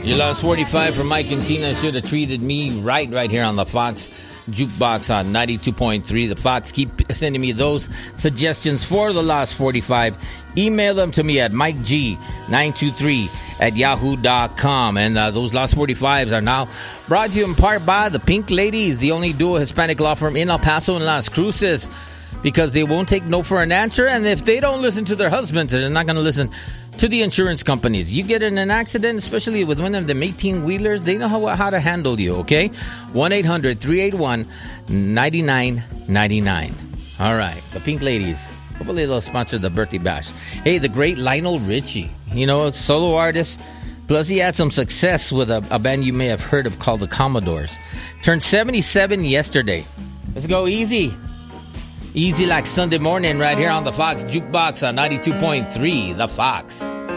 Your last 45 from Mike and Tina should have treated me right here on the Fox Jukebox on 92.3. The Fox, keep sending me those suggestions for the last 45. Email them to me at MikeG923@yahoo.com. And those last 45s are now brought to you in part by the Pink Ladies, the only dual Hispanic law firm in El Paso and Las Cruces, because they won't take no for an answer. And if they don't listen to their husbands, they're not going to listen to the insurance companies. You get in an accident, especially with one of them 18-wheelers, they know how to handle you, okay? 1-800-381-9999. All right, the Pink Ladies. Hopefully they'll sponsor the birthday bash. Hey, the great Lionel Richie, solo artist. Plus, he had some success with a band you may have heard of called the Commodores. Turned 77 yesterday. Let's go easy. Easy like Sunday morning right here on the Fox Jukebox on 92.3, The Fox.